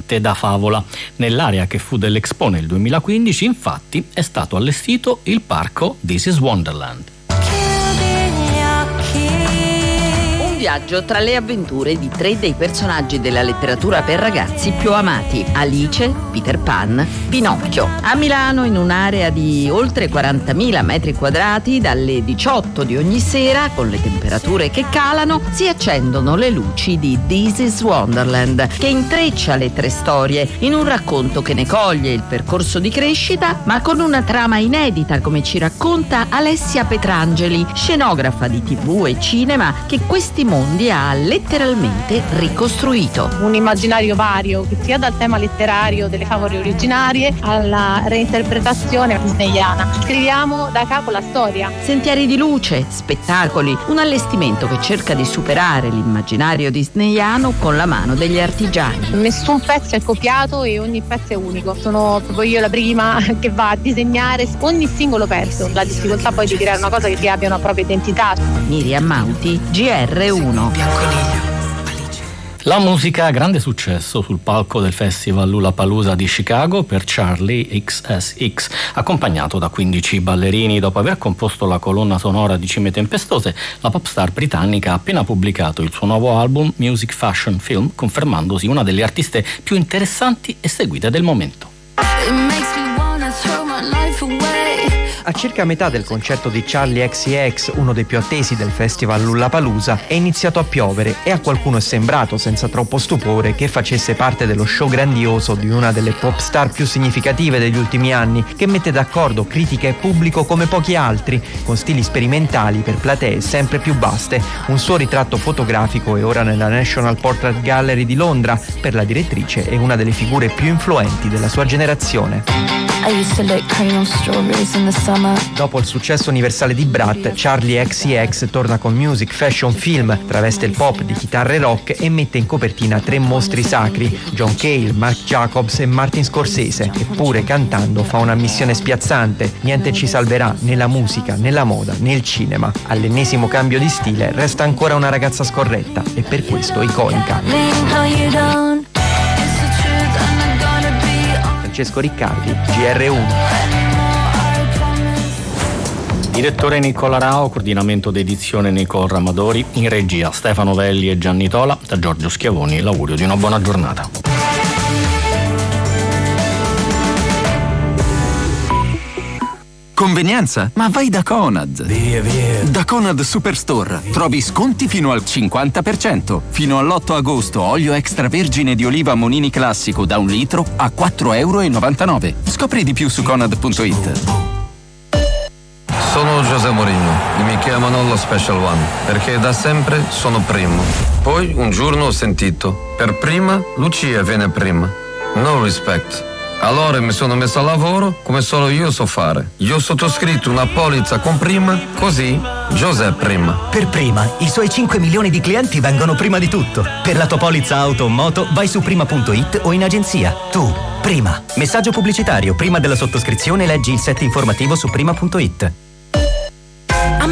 niente da favola. Nell'area che fu dell'Expo nel 2015, infatti, è stato allestito il parco This is Wonderland. Viaggio tra le avventure di 3 dei personaggi della letteratura per ragazzi più amati: Alice, Peter Pan, Pinocchio. A Milano, in un'area di oltre 40.000 metri quadrati, dalle 18 di ogni sera, con le temperature che calano, si accendono le luci di This is Wonderland, che intreccia le 3 storie in un racconto che ne coglie il percorso di crescita, ma con una trama inedita, come ci racconta Alessia Petrangeli, scenografa di TV e cinema, che questi mondi ha letteralmente ricostruito. Un immaginario vario che sia dal tema letterario delle favole originarie alla reinterpretazione disneyana. Scriviamo da capo la storia. Sentieri di luce, spettacoli, un allestimento che cerca di superare l'immaginario disneyano con la mano degli artigiani. Nessun pezzo è copiato e ogni pezzo è unico. Sono proprio io la prima che va a disegnare ogni singolo pezzo. La difficoltà poi di creare una cosa che abbia una propria identità. Miriam Mauti, GR1. La musica ha grande successo sul palco del Festival Lollapalooza di Chicago per Charli XCX, accompagnato da 15 ballerini. Dopo aver composto la colonna sonora di Cime Tempestose, la popstar britannica ha appena pubblicato il suo nuovo album Music Fashion Film, confermandosi una delle artiste più interessanti e seguite del momento. A circa metà del concerto di Charli XCX, uno dei più attesi del festival Lollapalooza, è iniziato a piovere e a qualcuno è sembrato, senza troppo stupore, che facesse parte dello show grandioso di una delle pop star più significative degli ultimi anni, che mette d'accordo critica e pubblico come pochi altri, con stili sperimentali per platee sempre più vaste. Un suo ritratto fotografico è ora nella National Portrait Gallery di Londra. Per la direttrice è una delle figure più influenti della sua generazione. Dopo il successo universale di Brat, Charli XCX torna con Music Fashion Film, traveste il pop di chitarre rock e mette in copertina 3 mostri sacri: John Cale, Marc Jacobs e Martin Scorsese. Eppure cantando fa una missione spiazzante: niente ci salverà, né la musica, né la moda, né il cinema. All'ennesimo cambio di stile resta ancora una ragazza scorretta e per questo iconica. Francesco Riccardi, GR1. Direttore Nicola Rao, coordinamento d'edizione Nicole Ramadori, in regia Stefano Velli e Gianni Tola. Da Giorgio Schiavoni l'augurio di una buona giornata. Convenienza? Ma vai da Conad! Via. Da Conad Superstore trovi sconti fino al 50%. Fino all'8 agosto olio extravergine di oliva Monini Classico da 1 litro a €4,99. Scopri di più su Conad.it. Sono José Mourinho e mi chiamano lo Special One perché da sempre sono primo. Poi un giorno ho sentito: per prima Lucia viene prima. No respect. Allora mi sono messo a lavoro come solo io so fare. Io ho sottoscritto una polizza con prima, così José prima. Per prima, i suoi 5 milioni di clienti vengono prima di tutto. Per la tua polizza auto o moto vai su prima.it o in agenzia. Tu, prima. Messaggio pubblicitario: prima della sottoscrizione leggi il set informativo su prima.it.